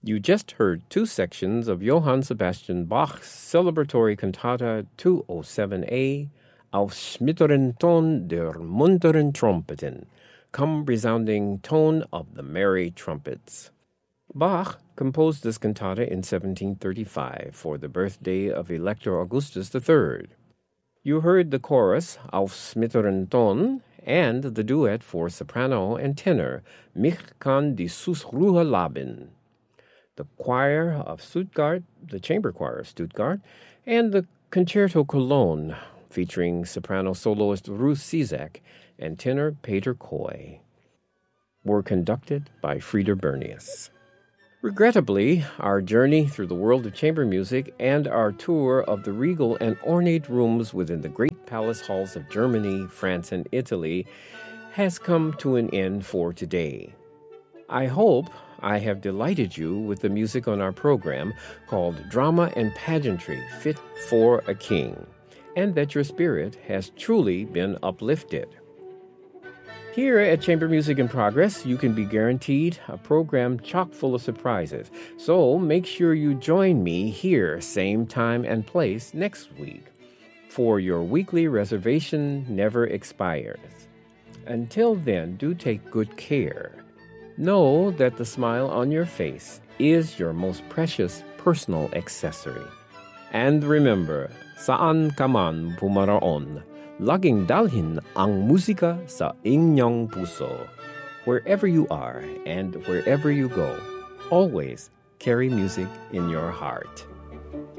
You just heard two sections of Johann Sebastian Bach's celebratory cantata 207a, Aufs mittleren Ton der munteren Trompeten, come resounding tone of the merry trumpets. Bach composed this cantata in 1735 for the birthday of Elector Augustus III. You heard the chorus, Aufs mittleren Ton, and the duet for soprano and tenor, Mich kann die Susruhe laben. The choir of Stuttgart, the chamber choir of Stuttgart, and the Concerto Cologne, featuring soprano soloist Ruth Cizek and tenor Peter Coy, were conducted by Frieder Bernius. Regrettably, our journey through the world of chamber music and our tour of the regal and ornate rooms within the great palace halls of Germany, France, and Italy has come to an end for today. I hope I have delighted you with the music on our program called Drama and Pageantry Fit for a King, and that your spirit has truly been uplifted. Here at Chamber Music in Progress, you can be guaranteed a program chock full of surprises. So make sure you join me here, same time and place, next week, for your weekly reservation never expires. Until then, do take good care. Know that the smile on your face is your most precious personal accessory. And remember, saan ka man pumaroon, laging dalhin ang musika sa inyong puso. Wherever you are and wherever you go, always carry music in your heart.